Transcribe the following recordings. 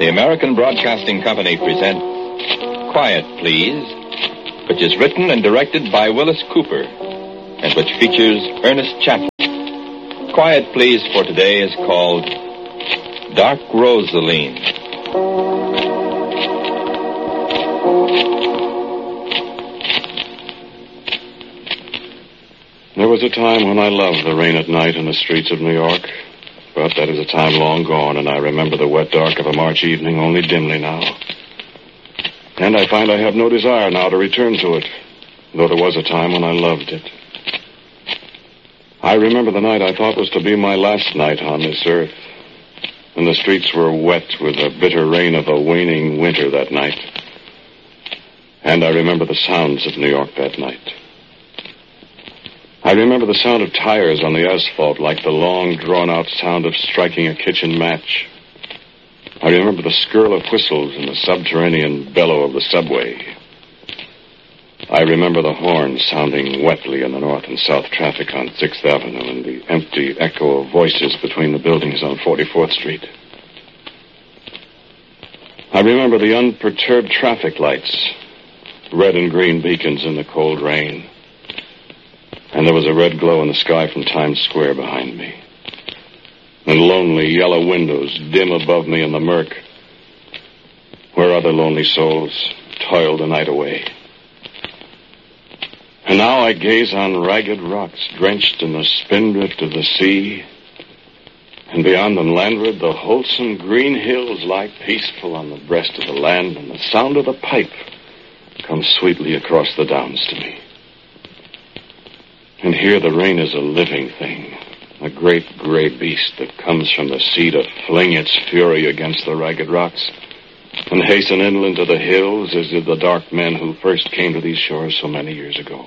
The American Broadcasting Company presents Quiet Please, which is written and directed by Willis Cooper, and which features Ernest Chappell. Quiet Please for today is called Dark Rosaline. There was a time when I loved the rain at night in the streets of New York. But that is a time long gone, and I remember the wet dark of a March evening only dimly now. And I find I have no desire now to return to it, though there was a time when I loved it. I remember the night I thought was to be my last night on this earth, and the streets were wet with the bitter rain of a waning winter that night. And I remember the sounds of New York that night. I remember the sound of tires on the asphalt like the long, drawn-out sound of striking a kitchen match. I remember the skirl of whistles and the subterranean bellow of the subway. I remember the horn sounding wetly in the north and south traffic on 6th Avenue and the empty echo of voices between the buildings on 44th Street. I remember the unperturbed traffic lights, red and green beacons in the cold rain. And there was a red glow in the sky from Times Square behind me. And lonely yellow windows dim above me in the murk, where other lonely souls toiled the night away. And now I gaze on ragged rocks drenched in the spindrift of the sea, and beyond them landward the wholesome green hills lie peaceful on the breast of the land, and the sound of the pipe comes sweetly across the downs to me. And here the rain is a living thing, a great gray beast that comes from the sea to fling its fury against the ragged rocks and hasten inland to the hills as did the dark men who first came to these shores so many years ago.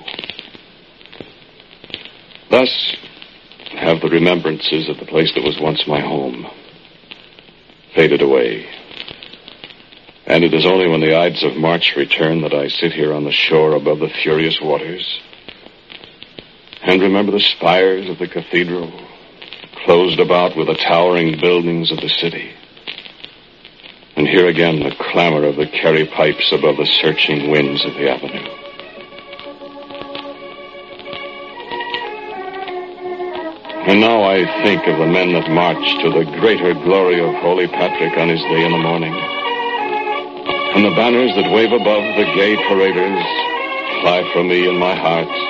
Thus have the remembrances of the place that was once my home faded away. And it is only when the Ides of March return that I sit here on the shore above the furious waters and remember the spires of the cathedral, closed about with the towering buildings of the city. And hear again the clamor of the Kerry pipes above the searching winds of the avenue. And now I think of the men that march to the greater glory of Holy Patrick on his day in the morning. And the banners that wave above the gay paraders fly from me in my heart